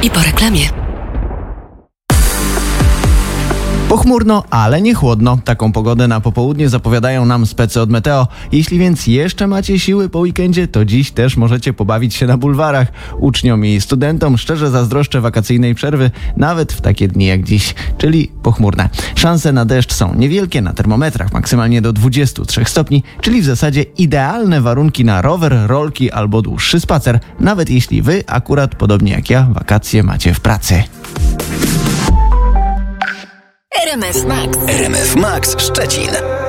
I po reklamie. Pochmurno, ale nie chłodno. Taką pogodę na popołudnie zapowiadają nam specy od Meteo. Jeśli więc jeszcze macie siły po weekendzie, to dziś też możecie pobawić się na bulwarach. Uczniom i studentom szczerze zazdroszczę wakacyjnej przerwy, nawet w takie dni jak dziś, czyli pochmurne. Szanse na deszcz są niewielkie, na termometrach maksymalnie do 23 stopni, czyli w zasadzie idealne warunki na rower, rolki albo dłuższy spacer, nawet jeśli wy akurat, podobnie jak ja, wakacje macie w pracy. RMF Max. RMF Max Szczecin.